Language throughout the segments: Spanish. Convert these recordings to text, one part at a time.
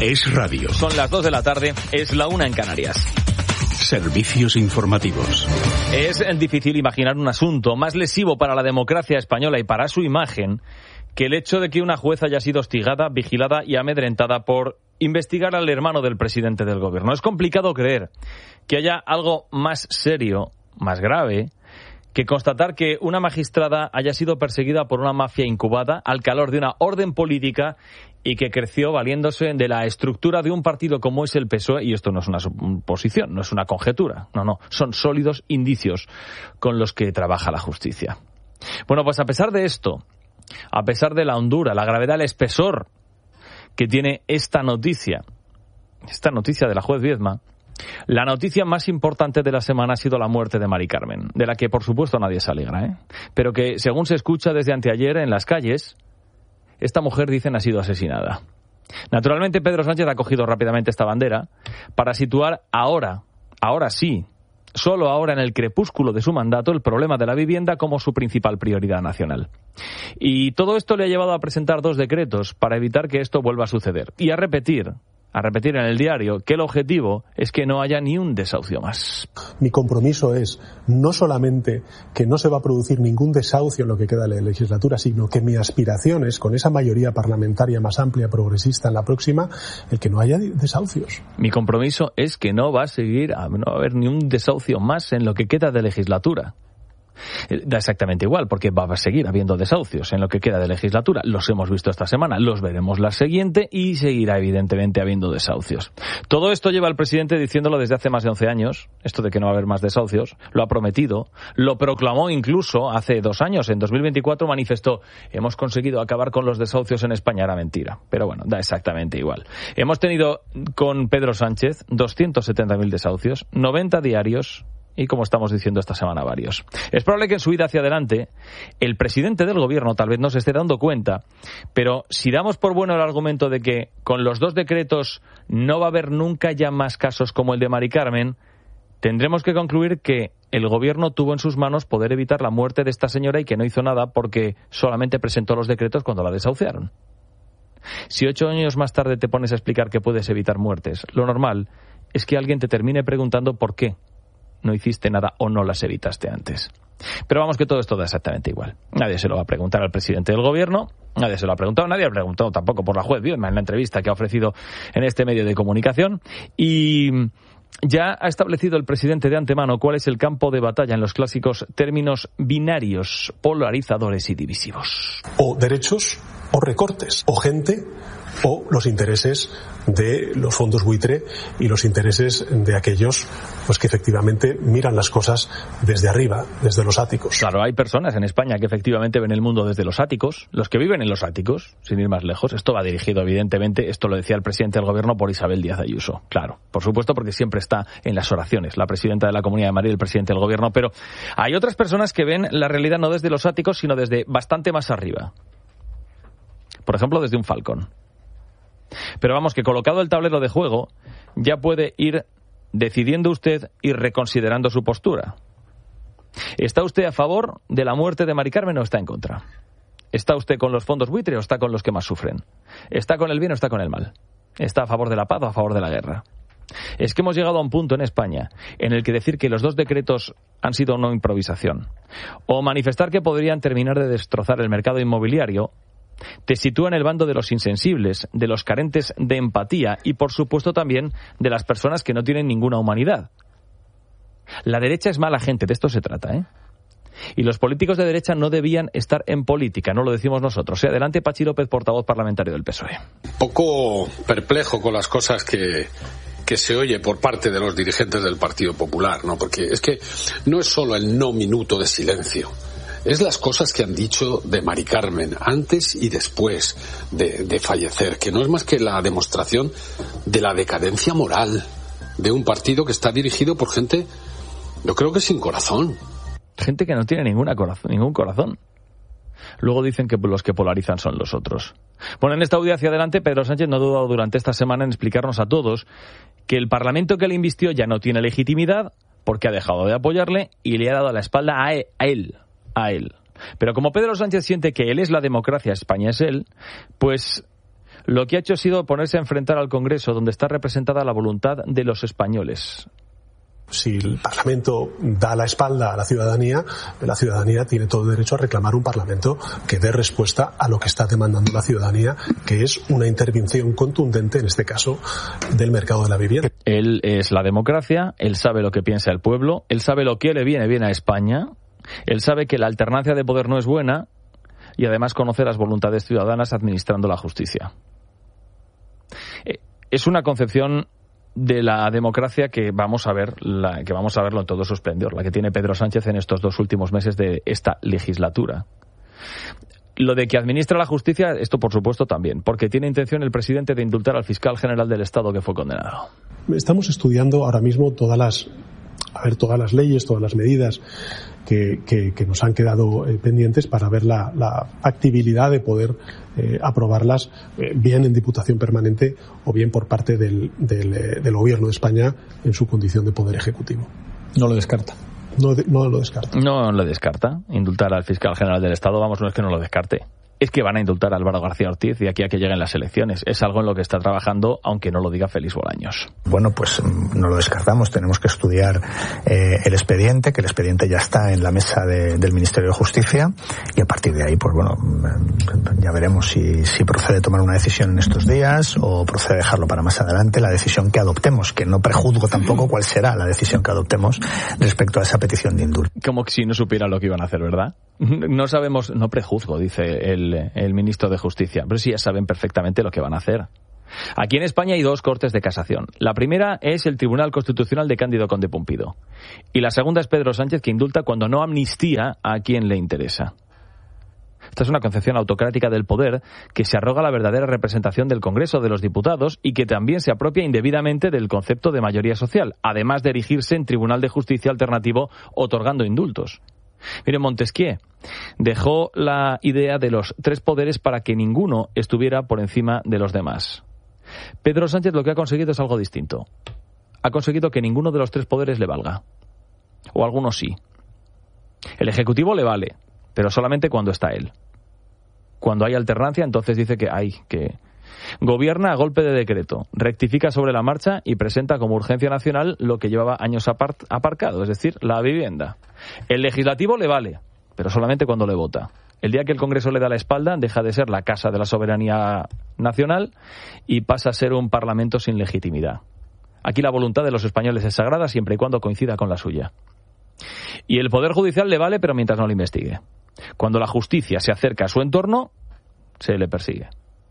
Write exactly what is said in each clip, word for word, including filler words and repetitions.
Es radio. Son las dos de la tarde, es la una en Canarias. Servicios informativos. Es difícil imaginar un asunto más lesivo para la democracia española y para su imagen que el hecho de que una jueza haya sido hostigada, vigilada y amedrentada por investigar al hermano del presidente del gobierno. Es complicado creer que haya algo más serio, más grave, que constatar que una magistrada haya sido perseguida por una mafia incubada al calor de una orden política y que creció valiéndose de la estructura de un partido como es el P S O E, y esto no es una suposición, no es una conjetura, no, no, son sólidos indicios con los que trabaja la justicia. Bueno, pues a pesar de esto, a pesar de la hondura, la gravedad, el espesor que tiene esta noticia, esta noticia de la juez Viedma, la noticia más importante de la semana ha sido la muerte de Mari Carmen, de la que por supuesto nadie se alegra, ¿eh? Pero que según se escucha desde anteayer en las calles, esta mujer, dicen, ha sido asesinada. Naturalmente Pedro Sánchez ha cogido rápidamente esta bandera para situar ahora, ahora sí, solo ahora en el crepúsculo de su mandato, el problema de la vivienda como su principal prioridad nacional. Y todo esto le ha llevado a presentar dos decretos para evitar que esto vuelva a suceder y a repetir, a repetir en el diario que el objetivo es que no haya ni un desahucio más. Mi compromiso es no solamente que no se va a producir ningún desahucio en lo que queda de la legislatura, sino que mi aspiración es, con esa mayoría parlamentaria más amplia, progresista en la próxima, el que no haya desahucios. Mi compromiso es que no va a seguir, no va a haber ni un desahucio más en lo que queda de legislatura. Da exactamente igual, porque va a seguir habiendo desahucios en lo que queda de legislatura. Los hemos visto esta semana, los veremos la siguiente y seguirá evidentemente habiendo desahucios. Todo esto lleva al presidente diciéndolo desde hace más de once años, esto de que no va a haber más desahucios, lo ha prometido, lo proclamó incluso hace dos años, en dos mil veinticuatro manifestó: hemos conseguido acabar con los desahucios en España. Era mentira, pero bueno, da exactamente igual. Hemos tenido con Pedro Sánchez doscientos setenta mil desahucios, noventa diarios, y como estamos diciendo esta semana varios. Es probable que en su vida hacia adelante el presidente del gobierno tal vez no se esté dando cuenta, pero si damos por bueno el argumento de que con los dos decretos no va a haber nunca ya más casos como el de Mari Carmen, tendremos que concluir que el gobierno tuvo en sus manos poder evitar la muerte de esta señora y que no hizo nada porque solamente presentó los decretos cuando la desahuciaron. Si ocho años más tarde te pones a explicar que puedes evitar muertes, lo normal es que alguien te termine preguntando por qué no hiciste nada o no las evitaste antes. Pero vamos, que todo esto da exactamente igual. Nadie se lo va a preguntar al presidente del gobierno, nadie se lo ha preguntado, nadie ha preguntado tampoco por la juez Viedma en la entrevista que ha ofrecido en este medio de comunicación, y ya ha establecido el presidente de antemano cuál es el campo de batalla en los clásicos términos binarios, polarizadores y divisivos. O derechos o recortes, o gente o los intereses de los fondos buitre y los intereses de aquellos pues que efectivamente miran las cosas desde arriba, desde los áticos. Claro, hay personas en España que efectivamente ven el mundo desde los áticos, los que viven en los áticos, sin ir más lejos. Esto va dirigido, evidentemente, esto lo decía el presidente del gobierno, por Isabel Díaz Ayuso. Claro, por supuesto, porque siempre está en las oraciones la presidenta de la Comunidad de Madrid y el presidente del gobierno, pero hay otras personas que ven la realidad no desde los áticos, sino desde bastante más arriba. Por ejemplo, desde un falcón. Pero vamos, que colocado el tablero de juego, ya puede ir decidiendo usted y reconsiderando su postura. ¿Está usted a favor de la muerte de Mari Carmen o está en contra? ¿Está usted con los fondos buitre o está con los que más sufren? ¿Está con el bien o está con el mal? ¿Está a favor de la paz o a favor de la guerra? Es que hemos llegado a un punto en España en el que decir que los dos decretos han sido una improvisación o manifestar que podrían terminar de destrozar el mercado inmobiliario te sitúa en el bando de los insensibles, de los carentes de empatía y, por supuesto, también de las personas que no tienen ninguna humanidad. La derecha es mala gente, de esto se trata, ¿eh? Y los políticos de derecha no debían estar en política, no lo decimos nosotros. Adelante, Pachi López, portavoz parlamentario del P S O E. Poco perplejo con las cosas que... que se oye por parte de los dirigentes del Partido Popular, ¿no? Porque es que no es solo el no minuto de silencio. Es las cosas que han dicho de Mari Carmen antes y después de, de fallecer, que no es más que la demostración de la decadencia moral de un partido que está dirigido por gente, yo creo que sin corazón. Gente que no tiene ninguna corazón, ningún corazón. Luego dicen que los que polarizan son los otros. Bueno, en esta audiencia hacia adelante, Pedro Sánchez no ha dudado durante esta semana en explicarnos a todos que el Parlamento que le invistió ya no tiene legitimidad porque ha dejado de apoyarle y le ha dado la espalda a él. A él. A él. Pero como Pedro Sánchez siente que él es la democracia, España es él, pues Lo que ha hecho ha sido ponerse a enfrentar al Congreso, donde está representada la voluntad de los españoles. Si el Parlamento da la espalda a la ciudadanía, la ciudadanía tiene todo el derecho a reclamar un Parlamento que dé respuesta a lo que está demandando la ciudadanía, que es una intervención contundente, en este caso, del mercado de la vivienda. Él es la democracia, él sabe lo que piensa el pueblo, él sabe lo que le viene bien a España, él sabe que la alternancia de poder no es buena y además conoce las voluntades ciudadanas administrando la justicia. Es una concepción de la democracia que vamos a ver, la, que vamos a verlo en todo su esplendor, la que tiene Pedro Sánchez en estos dos últimos meses de esta legislatura. Lo de que administra la justicia, esto por supuesto también, porque tiene intención el presidente de indultar al fiscal general del Estado que fue condenado. Estamos estudiando ahora mismo todas las, a ver, todas las leyes, todas las medidas que, que, que nos han quedado eh, pendientes para ver la, la factibilidad de poder eh, aprobarlas eh, bien en Diputación Permanente o bien por parte del, del, eh, del Gobierno de España en su condición de Poder Ejecutivo. No lo descarta. No, de, no lo descarta. No lo descarta. Indultar al fiscal general del Estado, vamos, no es que no lo descarte. Es que van a indultar a Álvaro García Ortiz de aquí a que lleguen las elecciones. Es algo en lo que está trabajando, aunque no lo diga Félix Bolaños. Bueno, pues no lo descartamos. Tenemos que estudiar eh, el expediente, que el expediente ya está en la mesa de, del Ministerio de Justicia, y a partir de ahí, pues bueno, ya veremos si, si procede tomar una decisión en estos días o procede dejarlo para más adelante, la decisión que adoptemos, que no prejuzgo tampoco cuál será la decisión que adoptemos respecto a esa petición de indulto. Como si no supiera lo que iban a hacer, ¿verdad? No sabemos, no prejuzgo, dice el el ministro de Justicia, pero sí ya saben perfectamente lo que van a hacer. Aquí en España hay dos cortes de casación. La primera es el Tribunal Constitucional de Cándido Conde Pumpido. Y la segunda es Pedro Sánchez, que indulta cuando no amnistía a quien le interesa. Esta es una concepción autocrática del poder que se arroga la verdadera representación del Congreso de los Diputados y que también se apropia indebidamente del concepto de mayoría social, además de erigirse en Tribunal de Justicia alternativo otorgando indultos. Mire, Montesquieu dejó la idea de los tres poderes para que ninguno estuviera por encima de los demás. Pedro Sánchez lo que ha conseguido es algo distinto. Ha conseguido que ninguno de los tres poderes le valga. O algunos sí. El Ejecutivo le vale, pero solamente cuando está él. Cuando hay alternancia, entonces dice que hay, que gobierna a golpe de decreto, rectifica sobre la marcha y presenta como urgencia nacional lo que llevaba años apart- aparcado, es decir, la vivienda. El Legislativo le vale, pero solamente cuando le vota. El día que el Congreso le da la espalda, deja de ser la casa de la soberanía nacional y pasa a ser un Parlamento sin legitimidad. Aquí la voluntad de los españoles es sagrada siempre y cuando coincida con la suya. Y el Poder Judicial le vale, pero mientras no lo investigue. Cuando la justicia se acerca a su entorno, se le persigue.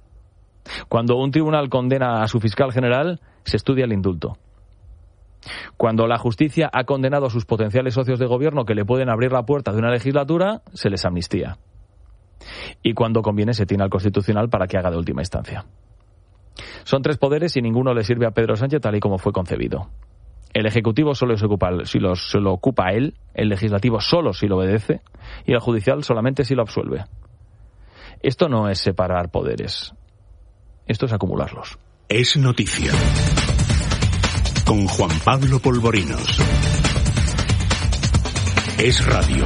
Cuando un tribunal condena a su fiscal general, se estudia el indulto. Cuando la justicia ha condenado a sus potenciales socios de gobierno que le pueden abrir la puerta de una legislatura, se les amnistía. Y cuando conviene, se tiene al Constitucional para que haga de última instancia. Son tres poderes y ninguno le sirve a Pedro Sánchez tal y como fue concebido. El Ejecutivo solo se ocupa, si lo, se lo ocupa él, el Legislativo solo si lo obedece y el Judicial solamente si lo absuelve. Esto no es separar poderes. Esto es acumularlos. Es noticia. Con Juan Pablo Polvorinos. Es radio.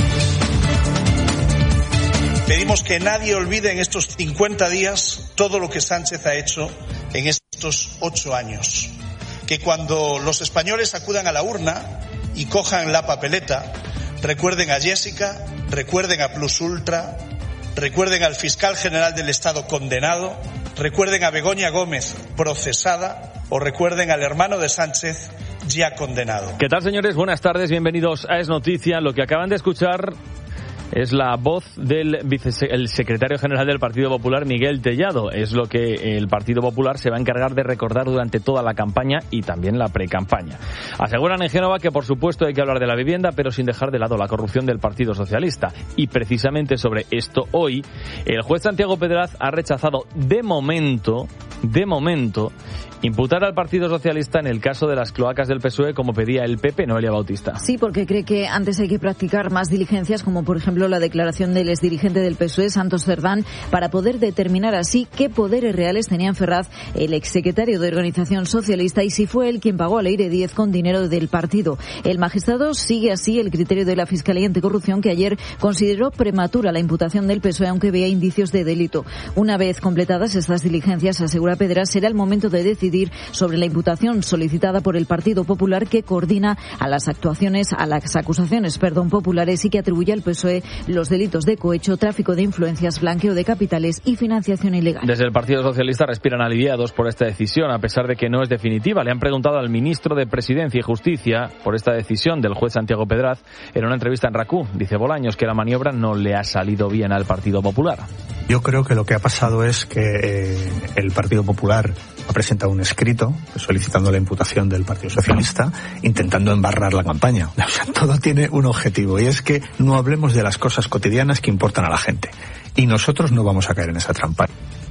Pedimos que nadie olvide en estos cincuenta días todo lo que Sánchez ha hecho en estos ocho años. Que cuando los españoles acudan a la urna y cojan la papeleta, recuerden a Jessica, recuerden a Plus Ultra, recuerden al fiscal general del Estado condenado, recuerden a Begoña Gómez procesada o recuerden al hermano de Sánchez ya condenado. ¿Qué tal, señores? Buenas tardes, bienvenidos a Es Noticia. Lo que acaban de escuchar es la voz del vice- el secretario general del Partido Popular, Miguel Tellado. Es lo que el Partido Popular se va a encargar de recordar durante toda la campaña y también la precampaña. Aseguran en Génova que, por supuesto, hay que hablar de la vivienda, pero sin dejar de lado la corrupción del Partido Socialista. Y precisamente sobre esto hoy, el juez Santiago Pedraz ha rechazado de momento de momento, imputar al Partido Socialista en el caso de las cloacas del P S O E como pedía el P P, Noelia Bautista. Sí, porque cree que antes hay que practicar más diligencias, como por ejemplo la declaración del exdirigente del P S O E, Santos Cerdán, para poder determinar así qué poderes reales tenía en Ferraz el exsecretario de Organización Socialista y si fue él quien pagó a Leire Díez con dinero del partido. El magistrado sigue así el criterio de la Fiscalía Anticorrupción, que ayer consideró prematura la imputación del P S O E, aunque veía indicios de delito. Una vez completadas estas diligencias, asegura Pedras, será el momento de decidir sobre la imputación solicitada por el Partido Popular, que coordina a las actuaciones, a las acusaciones, perdón, populares y que atribuye al P S O E los delitos de cohecho, tráfico de influencias, blanqueo de capitales y financiación ilegal. Desde el Partido Socialista respiran aliviados por esta decisión, a pesar de que no es definitiva. Le han preguntado al ministro de Presidencia y Justicia por esta decisión del juez Santiago Pedraz en una entrevista en RACU. Dice Bolaños que la maniobra no le ha salido bien al Partido Popular. Yo creo que lo que ha pasado es que eh, el Partido Popular ha presentado un escrito solicitando la imputación del Partido Socialista, intentando embarrar la campaña. O sea, todo tiene un objetivo, y es que no hablemos de las cosas cotidianas que importan a la gente. Y nosotros no vamos a caer en esa trampa.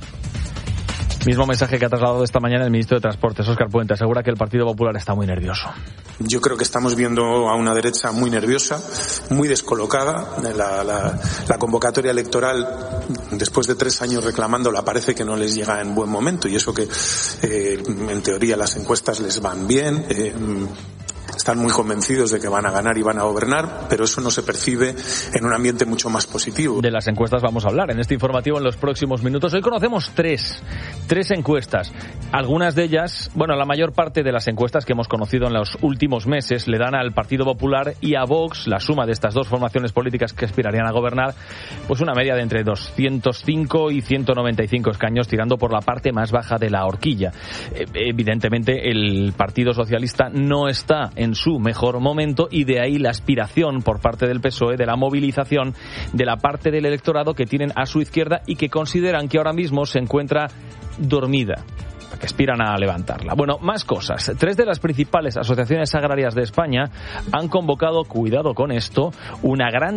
Mismo mensaje que ha trasladado esta mañana el ministro de Transportes, Óscar Puente. Asegura que el Partido Popular está muy nervioso. Yo creo que estamos viendo a una derecha muy nerviosa, muy descolocada. La, la, la convocatoria electoral, después de tres años reclamándola, parece que no les llega en buen momento, y eso que eh, en teoría las encuestas les van bien. Eh, Están muy convencidos de que van a ganar y van a gobernar, pero eso no se percibe en un ambiente mucho más positivo. De las encuestas vamos a hablar en este informativo en los próximos minutos. Hoy conocemos tres, tres encuestas. Algunas de ellas, bueno, la mayor parte de las encuestas que hemos conocido en los últimos meses le dan al Partido Popular y a Vox, la suma de estas dos formaciones políticas que aspirarían a gobernar, pues una media de entre doscientos cinco y ciento noventa y cinco escaños, tirando por la parte más baja de la horquilla. Evidentemente, el Partido Socialista no está en su mejor momento, y de ahí la aspiración por parte del P S O E de la movilización de la parte del electorado que tienen a su izquierda y que consideran que ahora mismo se encuentra dormida, que aspiran a levantarla. Bueno, más cosas. Tres de las principales asociaciones agrarias de España han convocado, cuidado con esto, una gran